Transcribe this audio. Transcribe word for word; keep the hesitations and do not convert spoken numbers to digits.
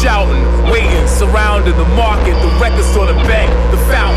shouting, waiting, surrounding the market, the record store, the bank, the fountain.